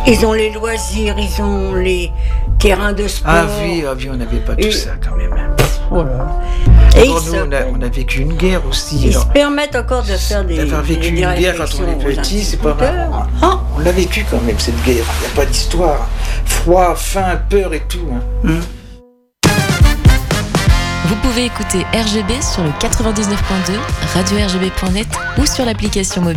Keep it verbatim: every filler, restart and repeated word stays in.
Ils ont les loisirs, ils ont les terrains de sport. Ah oui, ah oui, on n'avait pas tout et... ça quand même. Oh là. Et nous, on a, on a vécu une guerre aussi. Ils alors, se permettent encore de faire des. D'avoir vécu des une guerre quand on est petit, c'est pas marrant. Hein, on l'a vécu quand même cette guerre. Il n'y a pas d'histoire. Froid, faim, peur et tout. Hein. Hum. Vous pouvez écouter R G B sur le quatre-vingt-dix-neuf point deux, radio r g b point net ou sur l'application mobile.